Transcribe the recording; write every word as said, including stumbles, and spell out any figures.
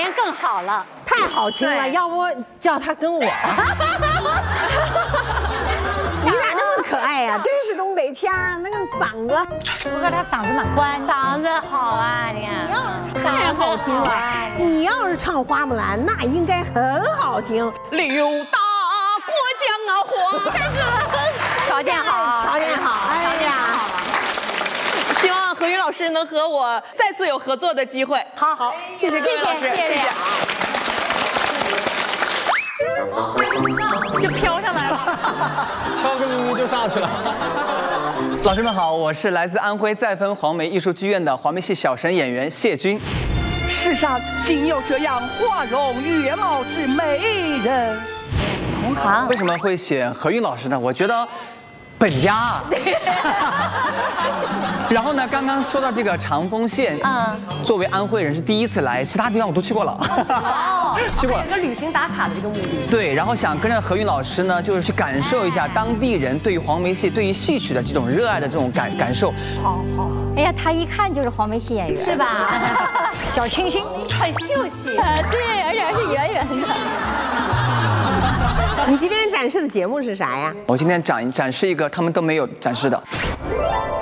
音更好了， 太好听了，要不叫他跟我。你咋那么可爱呀？真是东北腔，那个嗓子。 不过他嗓子蛮关，嗓子好啊，你看， 太好听了。你要是唱花木兰，那应该很好听。 刘大过江啊，花开时。 条件好， 条件好，哎呀。 希望何云老师能和我再次有合作的机会。 好，好， 谢谢各位老师， 谢谢，谢谢。 就飘上来了， 敲个咪咪就上去了。 老师们好，我是来自安徽再分黄梅艺术剧院的黄梅戏小生演员谢军。 世上仅有这样花容月貌之美人。 同行。 为什么会选何韵老师呢？我觉得。本家啊，然后呢？刚刚说到这个长丰县，嗯，作为安徽人是第一次来，其他地方我都去过了，哦， 去过了，有个旅行打卡的这个目的。 对，然后想跟着何韵老师呢，就是去感受一下当地人对于黄梅戏、对于戏曲的这种热爱的这种感感受。 好好，哎呀，他一看就是黄梅戏演员，是吧？小清新，很秀气，对，而且还是圆圆的。 你今天展示的节目是啥呀？ 我今天展展示一个他们都没有展示的。